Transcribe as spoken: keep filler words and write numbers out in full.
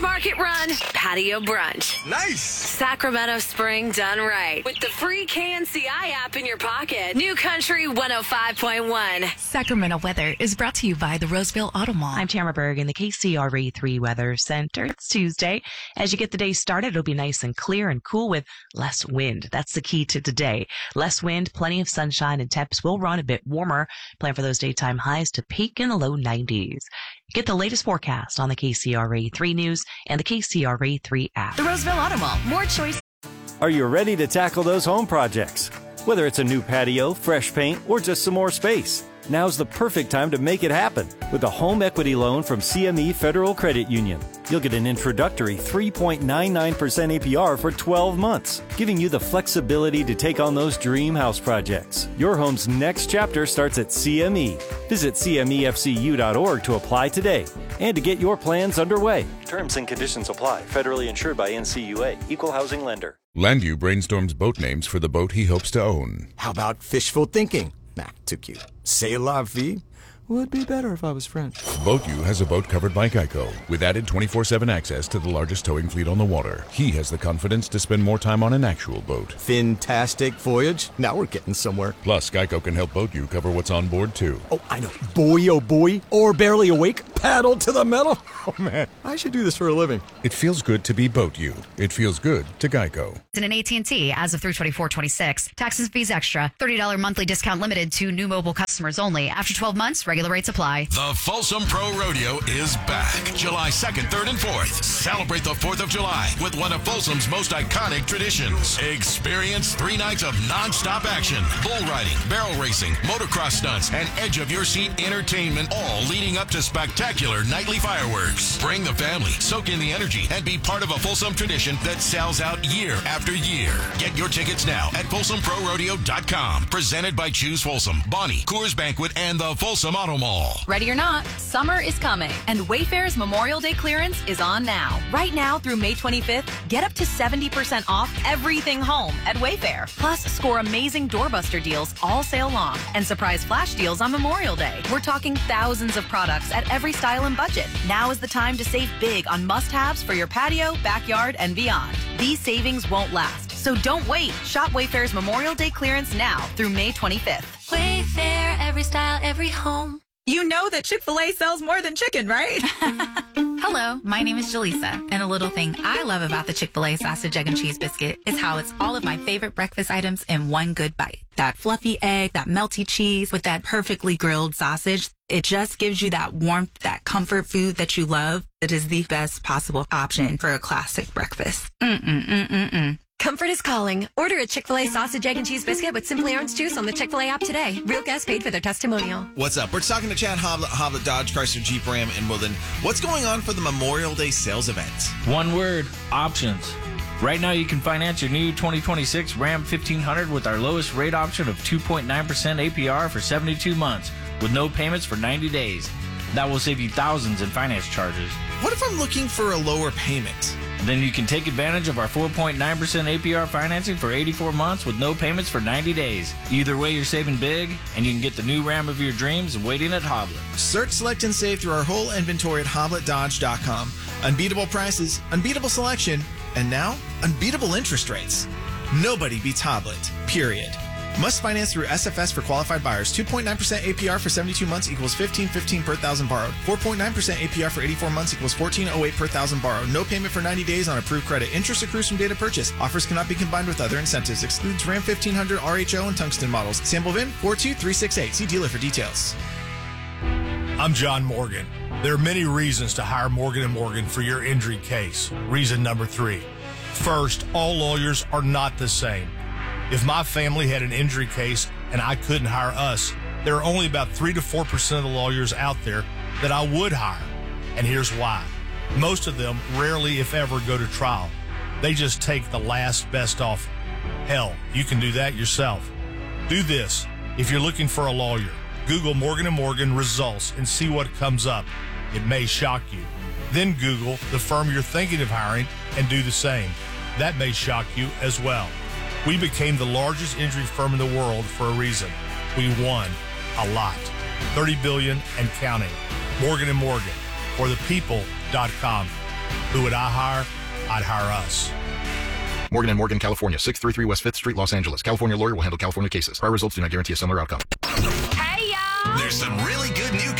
Fresh Market Run, Patio Brunch. Nice! Sacramento Spring done right. With the free K N C I app in your pocket. New Country one oh five point one. Sacramento weather is brought to you by the Roseville Auto Mall. I'm Tamara Berg in the K C R A three Weather Center. It's Tuesday. As you get the day started, it'll be nice and clear and cool with less wind. That's the key to today. Less wind, plenty of sunshine, and temps will run a bit warmer. Plan for those daytime highs to peak in the low nineties. Get the latest forecast on the K C R A three News and the K C R A three app. The Roseville Auto Mall. More choice. Are you ready to tackle those home projects? Whether it's a new patio, fresh paint, or just some more space, now's the perfect time to make it happen with a home equity loan from C M E Federal Credit Union. You'll get an introductory three point nine nine percent A P R for twelve months, giving you the flexibility to take on those dream house projects. Your home's next chapter starts at C M E. Visit C M E F C U dot org to apply today and to get your plans underway. Terms and conditions apply. Federally insured by N C U A. Equal housing lender. Landview brainstorms boat names for the boat he hopes to own. How about fishful thinking? Nah, too cute. C'est la vie would be better if I was French. BoatU has a boat covered by Geico with added twenty-four seven access to the largest towing fleet on the water. He has the confidence to spend more time on an actual boat. Fantastic voyage. Now we're getting somewhere. Plus, Geico can help BoatU cover what's on board, too. Oh, I know. Boy, oh boy. Or barely awake. Paddle to the metal. Oh, man. I should do this for a living. It feels good to be BoatU. It feels good to Geico. In an A T and T as of three twenty-four twenty-six. Taxes and fees extra. thirty dollars monthly discount limited to new mobile customers only. After twelve months, regular rates apply. The Folsom Pro Rodeo is back July second, third, and fourth. Celebrate the fourth of July with one of Folsom's most iconic traditions. Experience three nights of non-stop action, bull riding, barrel racing, motocross stunts, and edge-of-your-seat entertainment, all leading up to spectacular nightly fireworks. Bring the family, soak in the energy, and be part of a Folsom tradition that sells out year after year. Get your tickets now at folsom pro rodeo dot com. Presented by Choose Folsom, Bonnie, Coors Banquet, and the Folsom Auto Mall. Ready or not, summer is coming, and Wayfair's Memorial Day clearance is on now. Right now through May twenty-fifth, get up to seventy percent off everything home at Wayfair. Plus, score amazing doorbuster deals all sale long and surprise flash deals on Memorial Day. We're talking thousands of products at every style and budget. Now is the time to save big on must-haves for your patio, backyard, and beyond. These savings won't last, so don't wait. Shop Wayfair's Memorial Day clearance now through May twenty-fifth. Wayfair, every style, every home. You know that Chick-fil-A sells more than chicken, right? Hello, my name is Jaleesa, and a little thing I love about the Chick-fil-A sausage, egg, and cheese biscuit is how it's all of my favorite breakfast items in one good bite. That fluffy egg, that melty cheese with that perfectly grilled sausage. It just gives you that warmth, that comfort food that you love. It is the best possible option for a classic breakfast. Mm-mm-mm-mm-mm. Comfort is calling. Order a Chick-fil-A sausage, egg, and cheese biscuit with Simply Orange Juice on the Chick-fil-A app today. Real guests paid for their testimonial. What's up? We're talking to Chad Hoblet, Hoblet Dodge, Chrysler, Jeep, Ram, and Woodland. What's going on for the Memorial Day sales event? One word, options. Right now, you can finance your new twenty twenty-six Ram fifteen hundred with our lowest rate option of two point nine percent A P R for seventy-two months with no payments for ninety days. That will save you thousands in finance charges. What if I'm looking for a lower payment? Then you can take advantage of our four point nine percent A P R financing for eighty-four months with no payments for ninety days. Either way, you're saving big, and you can get the new Ram of your dreams waiting at Hoblet. Search, select, and save through our whole inventory at hoblet dodge dot com. Unbeatable prices, unbeatable selection, and now, unbeatable interest rates. Nobody beats Hoblet, period. Must finance through S F S for qualified buyers. two point nine percent A P R for seventy-two months equals fifteen fifteen per thousand borrowed. four point nine percent A P R for eighty-four months equals fourteen oh eight per thousand borrowed. No payment for ninety days on approved credit. Interest accrues from date of purchase. Offers cannot be combined with other incentives. Excludes Ram fifteen hundred R H O and Tungsten models. Sample V I N four two three six eight. See dealer for details. I'm John Morgan. There are many reasons to hire Morgan and Morgan for your injury case. Reason number three. First, all lawyers are not the same. If my family had an injury case and I couldn't hire us, there are only about three to four percent of the lawyers out there that I would hire. And here's why. Most of them rarely, if ever, go to trial. They just take the last best offer. Hell, you can do that yourself. Do this. If you're looking for a lawyer, Google Morgan and Morgan results and see what comes up. It may shock you. Then Google the firm you're thinking of hiring and do the same. That may shock you as well. We became the largest injury firm in the world for a reason. We won a lot. thirty billion dollars and counting. Morgan and Morgan, for the people dot com. Who would I hire? I'd hire us. Morgan and Morgan, California, six thirty-three West fifth Street, Los Angeles. California lawyer will handle California cases. Prior results do not guarantee a similar outcome. Hey, y'all! There's some really good new